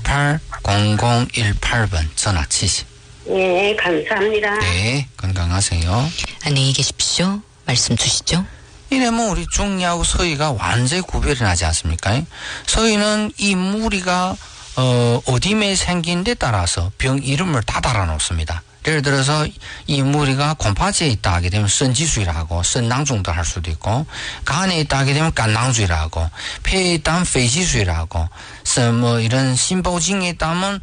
180018번 전화 치시. 예, 감사합니다. 네, 건강하세요. 안녕히 계십시오. 말씀 주시죠. 이래면 우리 중리하고 서희가 완전히 구별이 나지 않습니까? 서희는 이 무리가 어디에 생긴 데 따라서 병 이름을 다 달아놓습니다. 예를 들어서 이 무리가 곰파지에 있다 하게 되면 선지수이라고 선낭중도 할 수도 있고, 간에 있다 하게 되면 간낭주이라고, 폐에 있다면 폐지수이라고, 뭐 이런 심보징에 있다면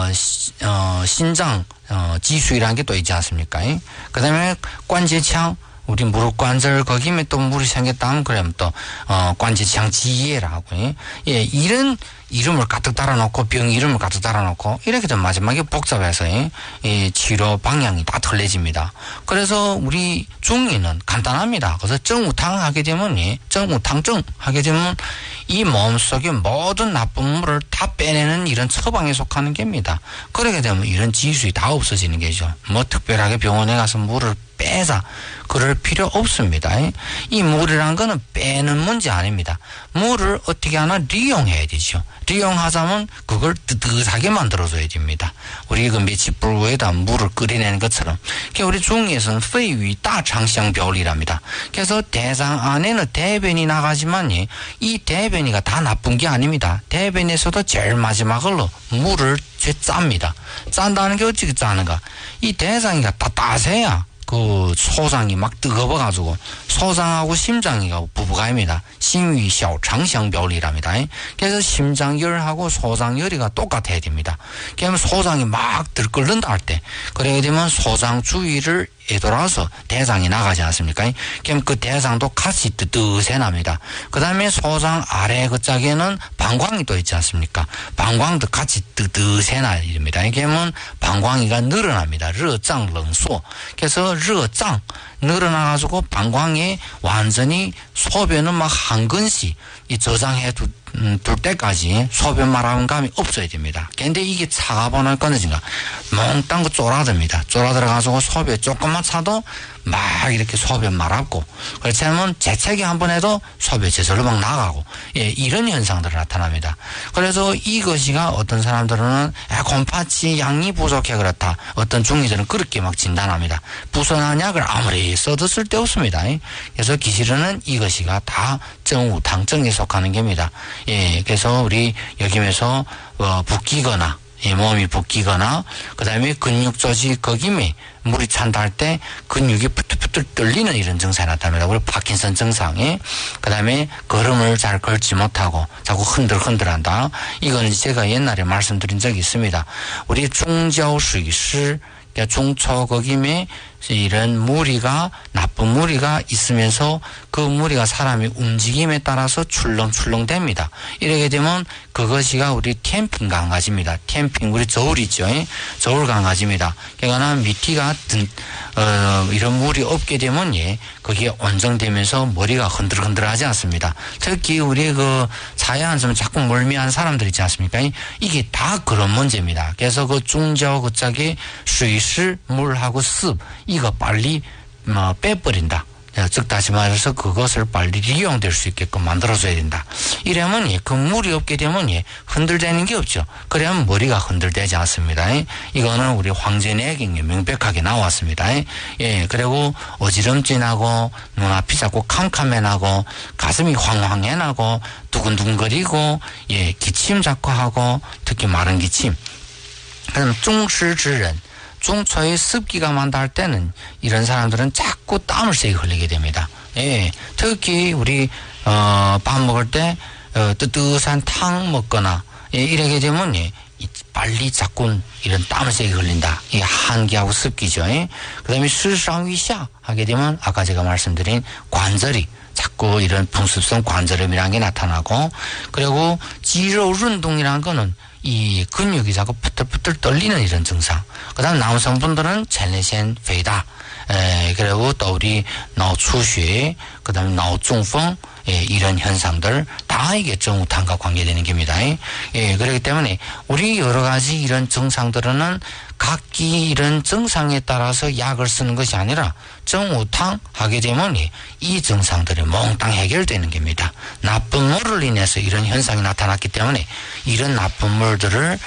신장 지수이라는 게 또 있지 않습니까? 그 다음에 관제창, 우리 무릎 관절 거기에 또 물이 생겼다면 그러면 또 관제창 지혜라고, 예, 이런 이름을 가득 달아놓고 병 이름을 가득 달아놓고 이렇게 되면 마지막에 복잡해서 이 치료 방향이 다 틀려집니다. 그래서 우리 중의는 간단합니다. 그래서 정우탕 하게 되면 정우탕증 하게 되면 이 몸속의 모든 나쁜 물을 다 빼내는 이런 처방에 속하는 겁니다. 그렇게 되면 이런 지수이 다 없어지는 게죠. 뭐 특별하게 병원에 가서 물을 빼자 그럴 필요 없습니다. 이 물이란 거는 빼는 문제 아닙니다. 물을 어떻게 하나 리용해야 되죠. 리용하자면 그걸 뜨뜻하게 만들어줘야 됩니다. 우리 그 매치불구에다 물을 끓여내는 것처럼. 우리 중에서는肺与大肠相表里랍니다. 그래서 대장 안에는 대변이 나가지만 이 대변이가 다 나쁜 게 아닙니다. 대변에서도 제일 마지막으로 물을 짭니다. 짠다는 게 어떻게 짜는가? 이 대장이가 따뜻해야 그 소장이 막 뜨거워가지고 소장하고 심장이가 부부가입니다. 심위小肠相表里랍니다. 그래서 심장열하고 소장열이가 똑같아야 됩니다. 그러면 소장이 막 들끓는다 할 때 그래야 되면 소장 주위를 돌아서 대장이 나가지 않습니까? 그럼 그 대장도 같이 뜨뜻해납니다. 그 다음에 소장 아래 그 짝에는 방광이 또 있지 않습니까? 방광도 같이 뜨뜻해나야 됩니다. 그러면 방광이가 늘어납니다.热胀冷缩. 그래서 热胀 늘어나가지고 방광에 완전히 소변은 막 한 근씩 이 저장해 둘 때까지 소변 말하는 감이 없어야 됩니다. 근데 이게 차가 보나 끊어진가 몽땅 그 쫄아듭니다. 쫄아들어가지고 소변 조금만 차도 막 이렇게 소변 말았고, 그렇지 않으면 재채기 한번 해도 소변 저절로 막 나가고, 예, 이런 현상들이 나타납니다. 그래서 이것이가 어떤 사람들은 곰파치 양이 부족해 그렇다. 어떤 중의들은 그렇게 막 진단합니다. 부선한 약을 아무리 써도 쓸데없습니다. 그래서 기실은 이것이가 다 정우탕증에 속하는 겁니다. 예, 그래서 우리 여기에서 붓기거나 몸이 붓기거나 그 다음에 근육 조직 거기에 물이 찬다 할 때 근육이 부들부들 떨리는 이런 증상이 나타납니다. 우리 파킨슨 증상에 그 다음에 걸음을 잘 걸지 못하고 자꾸 흔들흔들한다. 이거는 제가 옛날에 말씀드린 적이 있습니다. 우리 중저수이시 중초 거기에 이런 무리가 나쁜 무리가 있으면서 그 무리가 사람이 움직임에 따라서 출렁출렁 됩니다. 이렇게 되면 그것이가 우리 캠핑 강아지입니다. 캠핑 우리 저울 있죠. 저울 강아지입니다. 그러니까 밑이가 이런 물이 없게 되면 거기에 온정되면서 머리가 흔들흔들하지 않습니다. 특히 우리 그 차에 앉으면 자꾸 멀미한 사람들 있지 않습니까? 이게 다 그런 문제입니다. 그래서 그 중저 그 짝에 수이실 물하고 습 이거 빨리 빼버린다. 즉 다시 말해서 그것을 빨리 이용될 수 있게끔 만들어줘야 된다. 이러면 그 물이 없게 되면 흔들대는 게 없죠. 그러면 머리가 흔들대지 않습니다. 이거는 우리 황제내경에 명백하게 나왔습니다. 예, 그리고 어지럼증하고 눈앞이 자꾸 캄캄해나고 가슴이 황황해나고 두근두근거리고 예, 기침 자꾸 하고 특히 마른 기침. 그럼 중시之人중초의 습기가 많다 할 때는 이런 사람들은 자꾸 땀을 세게 흘리게 됩니다. 예, 특히 우리 밥 먹을 때 뜨뜻한 탕 먹거나 예, 이렇게 되면 빨리 자꾸 이런 땀을 세게 흘린다. 이 한기하고 습기죠. 예? 그 다음에 실상위샤 하게 되면 아까 제가 말씀드린 관절이 자꾸 이런 풍습성 관절염이라는 게 나타나고, 그리고 지로운동이라는 거는 이 근육이 자꾸 부들부들 떨리는 이런 증상. 그 다음 남성분들은 첼레센 페이다. 그리고 또 우리脑出血, 그 다음에 脑中风, 이런 현상들 다 이게 정우탕과 관계되는 겁니다. 예, 그렇기 때문에 우리 여러 가지 이런 증상들은 각기 이런 증상에 따라서 약을 쓰는 것이 아니라 정우탕 하게 되면 이 증상들이 몽땅 해결되는 겁니다. 나쁜 물을 인해서 이런 현상이 나타났기 때문에 이런 나쁜 물들을